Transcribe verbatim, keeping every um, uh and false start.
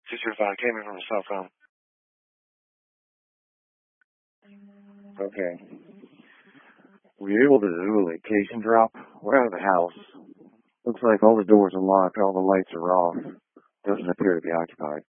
two three five came in from a cell phone. Okay. Were you able to do a location drop? We're out of the house. Looks like all the doors are locked, all the lights are off. Doesn't appear to be occupied.